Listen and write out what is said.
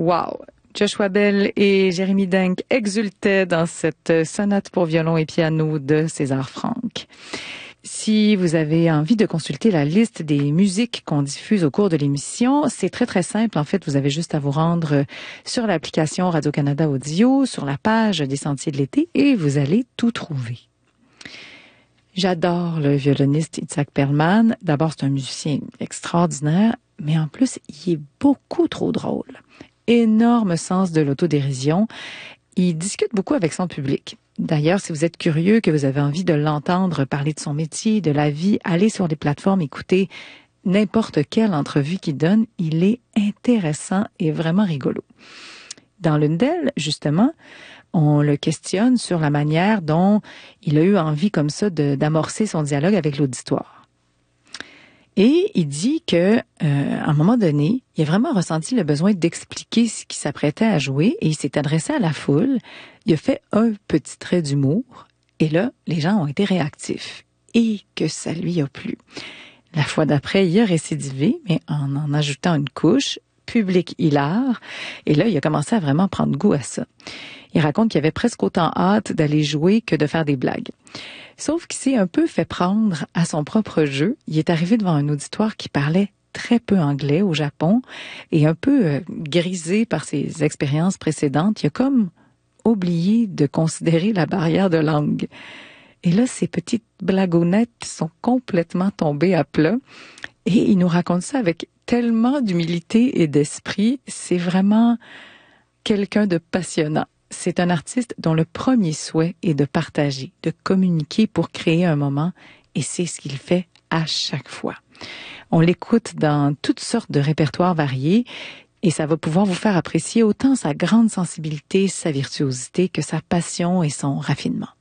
Wow! Joshua Bell et Jérémy Denk exultaient dans cette sonate pour violon et piano de César Franck. Si vous avez envie de consulter la liste des musiques qu'on diffuse au cours de l'émission, c'est très très simple. En fait, vous avez juste à vous rendre sur l'application Radio-Canada Audio, sur la page des Sentiers de l'été et vous allez tout trouver. J'adore le violoniste Itzhak Perlman. D'abord, c'est un musicien extraordinaire, mais en plus, il est beaucoup trop drôle. Énorme sens de l'autodérision. Il discute beaucoup avec son public. D'ailleurs, si vous êtes curieux, que vous avez envie de l'entendre parler de son métier, de la vie, allez sur les plateformes, écoutez n'importe quelle entrevue qu'il donne. Il est intéressant et vraiment rigolo. Dans l'une d'elles, justement, on le questionne sur la manière dont il a eu envie comme ça d'amorcer son dialogue avec l'auditoire. Et il dit que, à un moment donné, il a vraiment ressenti le besoin d'expliquer ce qu'il s'apprêtait à jouer et il s'est adressé à la foule. Il a fait un petit trait d'humour et là, les gens ont été réactifs et que ça lui a plu. La fois d'après, il a récidivé, mais en ajoutant une couche, public hilar, et là, il a commencé à vraiment prendre goût à ça. Il raconte qu'il avait presque autant hâte d'aller jouer que de faire des blagues. Sauf qu'il s'est un peu fait prendre à son propre jeu. Il est arrivé devant un auditoire qui parlait très peu anglais au Japon et un peu grisé par ses expériences précédentes. Il a comme oublié de considérer la barrière de langue. Et là, ces petites blagounettes sont complètement tombées à plat. Et il nous raconte ça avec tellement d'humilité et d'esprit. C'est vraiment quelqu'un de passionnant. C'est un artiste dont le premier souhait est de partager, de communiquer pour créer un moment, et c'est ce qu'il fait à chaque fois. On l'écoute dans toutes sortes de répertoires variés, et ça va pouvoir vous faire apprécier autant sa grande sensibilité, sa virtuosité, que sa passion et son raffinement.